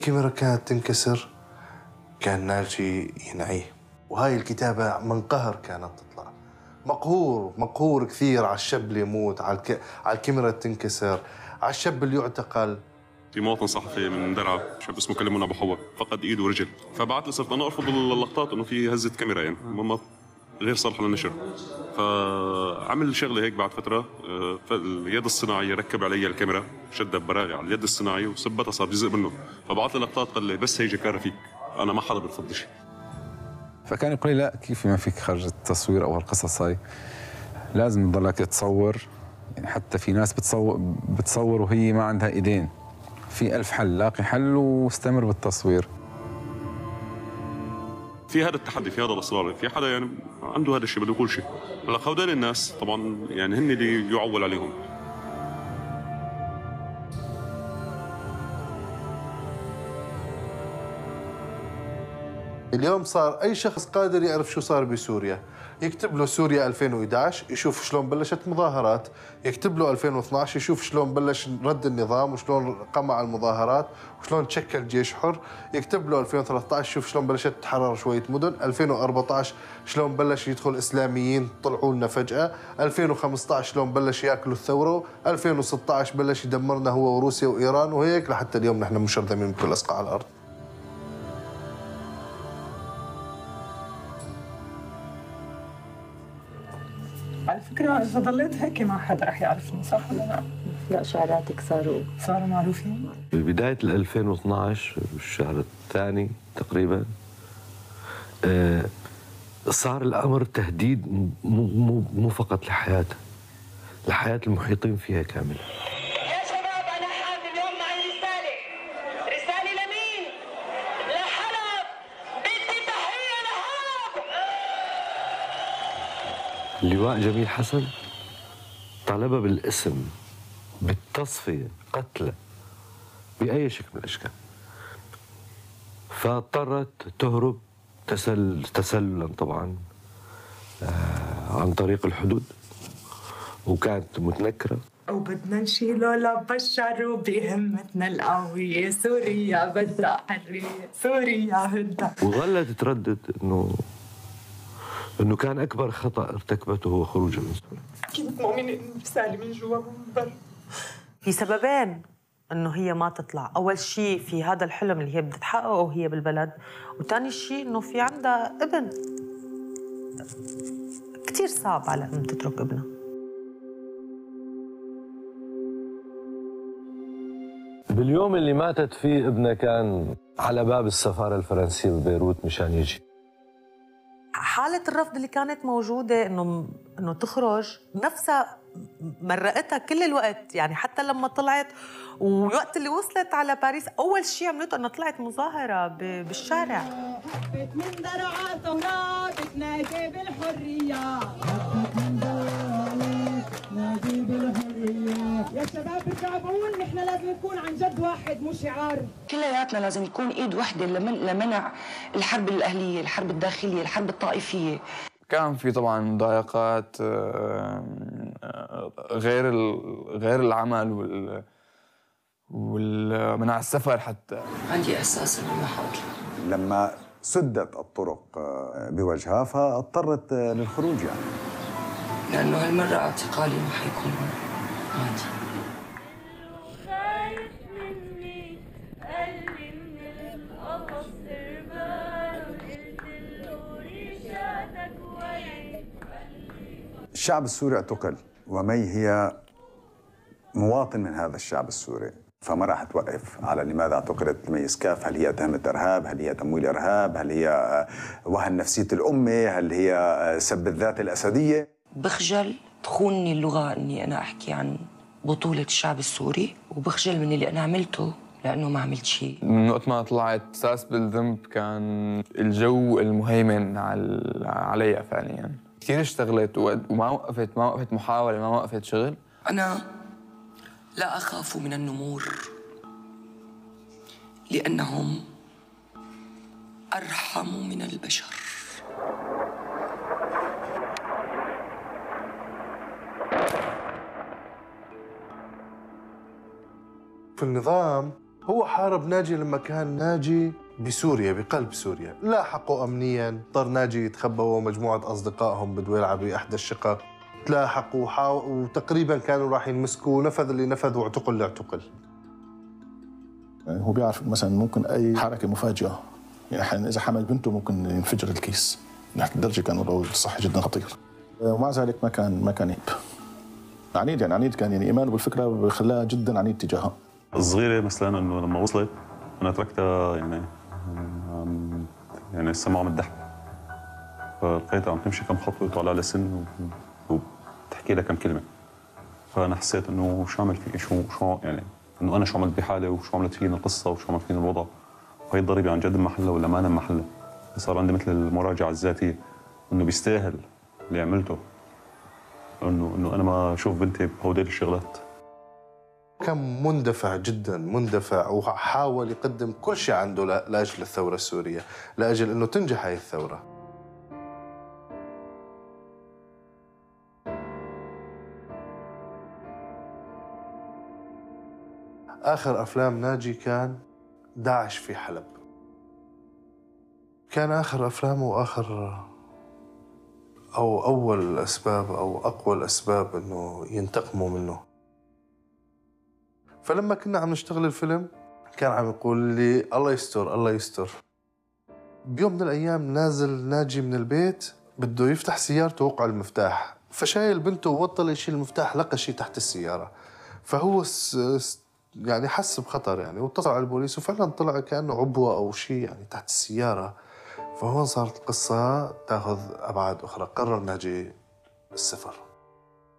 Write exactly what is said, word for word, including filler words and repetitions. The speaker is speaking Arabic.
الكاميرا كانت تنكسر، كان ناجي ينعيه، وهاي الكتابة من قهر كانت تطلع. مقهور مقهور كثير على الشاب اللي يموت، على الك... على الكاميرا تنكسر، على الشاب اللي يعتقل. في مواطن صحفي من درعا شاب اسمه كلمونا ابو حوا فقد ايد ورجل، فبعت لي صرت انا ارفض اللقطات انه في هزه كاميرا يعني ما غير صالحه للنشر. فعمل شغله هيك بعد فتره، اليد الصناعيه ركب علي الكاميرا، شدها ببراغي على اليد الصناعيه وثبتها صار جزء منه، فبعت لي لقطات قال لي بس هي جكاره فيك، انا ما حدا بيرفض شيء. فكان يقول لي لا كيف ما فيك خرج التصوير او هالقصص هاي، لازم تضلك تصور. يعني حتى في ناس بتصور بتصور وهي ما عندها ايدين، في ألف حل، لاقي حل واستمر بالتصوير. في هذا التحدي، في هذا الاصرار، في حدا يعني عنده هذا الشيء بده يقول شيء. هلا هؤلاء الناس طبعا يعني هن اللي يعول عليهم. اليوم صار أي شخص قادر يعرف شو صار بسوريا، يكتب له سوريا ألفين وإحدى عشر يشوف شلون بلشت مظاهرات، يكتب له ألفين واثني عشر يشوف شلون بلش رد النظام وشلون قمع المظاهرات وشلون تشكل جيش حر، يكتب له ألفين وثلاثة عشر يشوف شلون بلشت تتحرر شوية مدن، ألفين وأربعة عشر شلون بلش يدخل إسلاميين طلعوا لنا فجأة، ألفين وخمسة عشر شلون بلش ياكلوا الثورة، ألفين وستة عشر بلش يدمرنا هو وروسيا وإيران، وهيك لحتى اليوم نحن مشرذمين بكل أصقاع الأرض. على فكرة إذا ضليت هيك ما حدا رح يعرفني، صح ولا لا؟ لا، شعراتك صاروا صاروا معروفين. ببداية ألفين واثني عشر الشهر الثاني تقريبا آه صار الأمر تهديد مو مو فقط لحياته، لحياة المحيطين فيها كاملة. يا شباب أنا حامل اليوم معي رسالة، رسالة لمين؟ لحلب، بدي تحية لحلب. اللواء جميل حسن طلبها بالاسم بالتصفية قتله بأي شكل من الأشكال، فاضطرت تهرب تسل تسللا طبعا آه عن طريق الحدود، وكانت متنكرة. وبدنا نشيله لبشر بهمتنا القوية، سوريا بدها حرية، سوريا بدها. وظلت تردد إنه إنه كان أكبر خطأ ارتكبته هو خروجها من سوريا. كنت مؤمنة إنه رسالة من جوا ومن برا. في سببين انه هي ما تطلع، اول شيء في هذا الحلم اللي هي بدها تحققه وهي بالبلد، وثاني شيء انه في عندها ابن. كثير صعب على ام تترك ابنها. باليوم اللي ماتت فيه ابنها كان على باب السفارة الفرنسية ببيروت مشان يجي. حالة الرفض اللي كانت موجودة انه انه تخرج نفسها مرقتها كل الوقت، يعني حتى لما طلعت والوقت اللي وصلت على باريس اول شيء عملته انها طلعت مظاهرة بالشارع. حبت من درعا ثورة بتنادي بالحرية، نادي بالحرية. يا شباب برجع بقول نحن لازم نكون عن جد واحد مو شعار. كلياتنا لازم يكون ايد وحده لمنع الحرب الاهليه، الحرب الداخليه، الحرب الطائفيه. كان في طبعا ضائقات غير غير العمل وال والمنع السفر حتى. عندي احساس انه ما حاطلع. لما سدت الطرق بوجهها فاضطرت للخروج يعني. لانه هالمره اعتقالي ما حيكون عادي. الشعب السوري اعتقل، ومي هي مواطن من هذا الشعب السوري، فما راح توقف على لماذا اعتقلت مي سكاف. هل هي تهمة إرهاب؟ هل هي تمويل إرهاب؟ هل هي وهن نفسية الأمة؟ هل هي سب الذات الأسدية؟ بخجل تخونني اللغة إني أنا أحكي عن بطولة الشعب السوري، وبخجل من اللي أنا عملته لأنه ما عملت شيء. من وقت ما طلعت إحساس بالذنب، كان الجو المهيمن علي فعليا. كثير اشتغلت وما وقفت ما وقفت محاولة، ما وقفت شغل. أنا لا أخاف من النمور لأنهم أرحم من البشر. في النظام هو حارب ناجي لما كان ناجي بسوريا، بقلب سوريا. لاحقوا أمنياً، اضطر ناجي يتخبى هو ومجموعة أصدقائهم بدويلعة بأحد الشقق. تلاحقوا وحاو... وتقريباً كانوا راح يمسكوا، نفذ اللي نفذ واعتقل اللي اعتقل. يعني هو بيعرف مثلا ممكن أي حركة مفاجئة، يعني إذا حمل بنته ممكن ينفجر الكيس. لهذه الدرجة كان وضعه الصحي جدا خطير، ومع ذلك ما كان ما كان يب عنيد. يعني عنيد كان، يعني إيمانه بالفكرة خلاه جدا عنيد تجاهها. الصغيرة مثلا إنه لما وصلت أنا تركتها يعني عم يعني السماء عم تدح، فلقيتها عم تمشي كم خطوة وطالع لها سن وبتحكي لها كم كلمة. فأنا حسيت إنه شو عمل في شو شو يعني إنه أنا شو عملت بحالي وشو عملت فيني القصة وشو عملت فيني الوضع، وهي الضريبة عن جد محلها ولا ما أنا محلها. صار عندي مثل المراجعة الذاتية إنه بيستاهل اللي عملته، إنه إنه أنا ما أشوف بنتي بهوديل الشغلات. كان مندفع جدا، مندفع، وحاول يقدم كل شيء عنده لاجل الثوره السوريه، لاجل انه تنجح هاي الثوره. اخر افلام ناجي كان داعش في حلب. كان اخر افلامه واخر او اول الاسباب او اقوى الاسباب انه ينتقموا منه. فلما كنا عم نشتغل الفيلم كان عم يقول لي الله يستر الله يستر. بيوم من الأيام نازل ناجي من البيت بده يفتح سيارته ووقع المفتاح، فشايل بنته وبطل يشيل المفتاح، لقى شيء تحت السيارة. فهو يعني حس بخطر يعني واتصل على البوليس، وفعلا طلع كأنه عبوة أو شيء يعني تحت السيارة. فهون صارت القصة تاخذ أبعاد أخرى. قرر ناجي السفر.